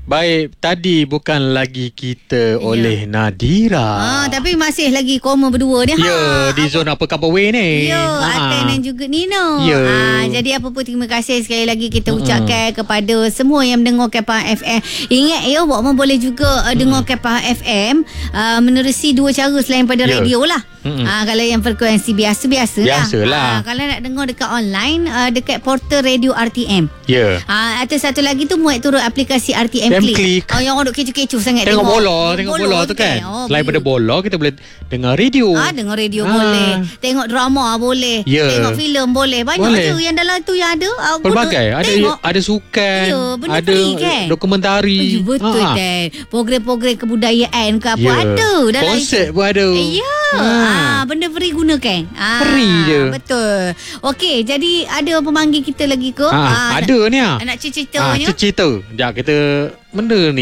Baik, tadi bukan lagi kita oleh Nadira. Tapi masih lagi koma berdua ni. Ya, di zona apa couple way ni. Ya, Aten dan juga Nino. Ya. Jadi apa pun terima kasih sekali lagi kita ucapkan kepada semua yang mendengar Pahang FM. Ingat ya, buat boleh juga dengar Pahang FM menerusi dua cara selain pada radio lah. Kalau yang frekuensi biasa-biasa Biasalah. kalau nak dengar dekat online, dekat portal radio RTM. Ya. Atau satu lagi tu muat turun aplikasi RTM Click. Yang orang duk kecoh-kecoh sangat Tengok bola tu kan. Selain pada bola, kita boleh dengar radio. Dengar radio boleh. Tengok drama boleh. Tengok filem boleh. Banyak je yang dalam tu yang ada. Pelbagai. Ada sukan. Ada kan? dokumentari. Betul kan. Program-program kebudayaan ke apa ada dalam konsert pun ada. Benda free gunakan. Free je. Betul. Okey, jadi ada pemanggil kita lagi ke? Ada ni. Nak cerita-ceritanya. Cerita. Sekejap kita benda ni.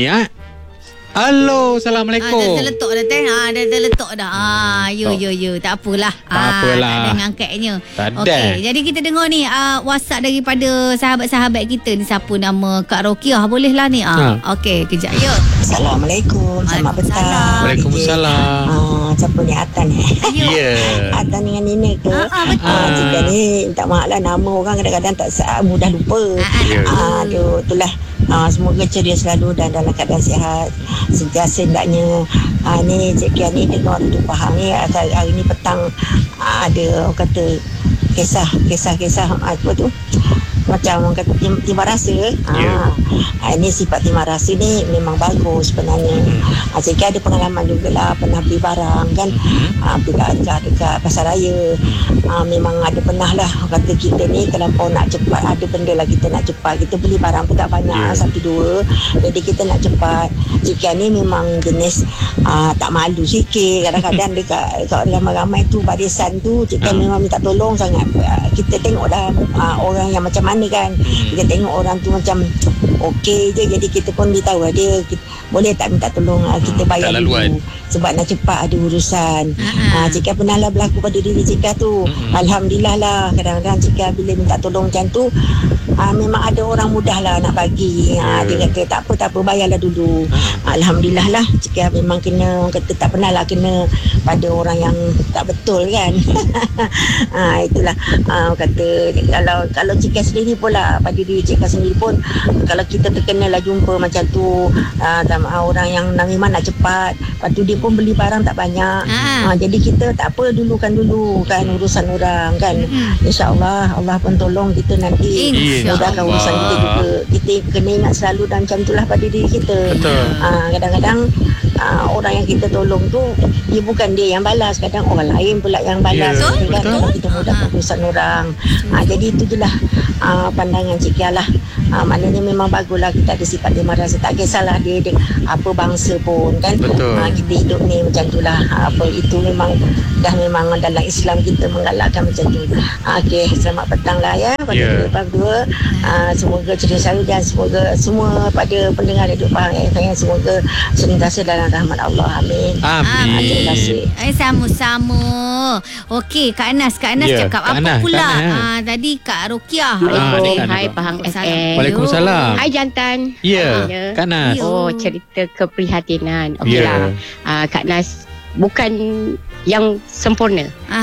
Halo, Assalamualaikum. Dah terletak dah teh. Dah terletak dah. Ya. Tak apalah. Tak apalah. Tak ada ngangkatnya. Tak ada. Okey, jadi kita dengar ni WhatsApp daripada sahabat-sahabat kita ni. Siapa nama Kak Rokiah, boleh lah ni. Okey, kejap ya. Assalamualaikum. Selamat petang. Waalaikumsalam. Siapa ni, Atan? Ya. Atan dengan Nina ke? Betul. Jika ni minta maaf lah, nama orang kadang-kadang tak mudah lupa. Aduh, itulah. Semoga ceria selalu dan dalam keadaan sihat. Sentiasa hendaknya ni Cik Kia ni dengar tu Pahang ni. Hari ni petang ada orang kata kisah apa tu, macam orang kata timbal rasa. Ini sifat timbal rasa ni memang bagus sebenarnya. Cik Kia ada pengalaman jugalah, pernah beli barang kan, bila dekat pasar raya. Memang ada pernah lah, kata kita ni kalau nak cepat, ada benda lah kita nak cepat, kita beli barang pun tak banyak, satu dua, jadi kita nak cepat. Cik Kia ni memang jenis tak malu sikit. Kadang-kadang dekat ramai-ramai tu barisan tu, Cik Kia memang minta tolong sangat. Kita tengok dah orang yang macam mana kan, kita tengok orang tu macam okey je, jadi kita pun beritahu dia boleh tak minta tolong, kita bayar dulu sebab nak cepat ada urusan. Cik Kia pernah lah berlaku pada diri Cik Kia tu. Alhamdulillah lah, kadang-kadang Cik Kia bila minta tolong macam tu, memang ada orang mudah lah nak bagi. Dia kata tak apa, bayarlah dulu. Alhamdulillah lah, Cik Kia memang kena, kata tak pernah lah kena pada orang yang tak betul kan. Itulah kata kalau Cik Kia sendiri pula, pada diri Cik Kia sendiri pun, kalau kita terkena lah jumpa macam tu, orang yang memang nak cepat, lepas tu dia pun beli barang tak banyak, jadi kita tak apa, dulukan dulu kan urusan orang kan. InsyaAllah Allah pun tolong kita nanti, mudahkan urusan kita juga. Kita kena ingat selalu dan macam itulah pada diri kita. Kadang-kadang orang yang kita tolong tu, dia bukan dia yang balas, kadang orang lain pula yang balas. Betul. Kita mudahkan urusan orang. Jadi itu je lah pandangan Cik Kia lah. Maknanya memang baguslah kita ada sifat dia marah, tak kisahlah dia apa bangsa pun kan. Kita hidup ni macam tu lah. Itu memang dalam Islam kita menggalakkan macam tu. Okey, selamat petang lah ya pada berdua. Semoga ceria selalu dan semoga semua pada pendengar Radio Pahang FM semoga sentiasa dalam rahmat Allah. Amin. Terima kasih. Sama-sama. Okey, Kak Anas cakap apa pula? Tadi Kak Rokiah. Hai Pahang FM. Waalaikumsalam. Hai jantan. Kak Nas. Cerita keprihatinan. Okeylah. Kak Nas bukan yang sempurna.